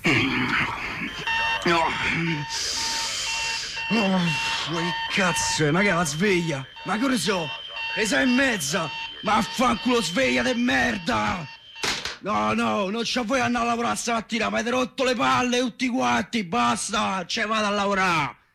No. Oh, ma che cazzo è? Ma che è la sveglia? Ma che ore so? Le 6:30? Ma affanculo, sveglia de merda! No, non c'ho voglia di andare a lavorare stamattina, mi avete rotto le palle tutti quanti, basta, cioè vado a lavorare!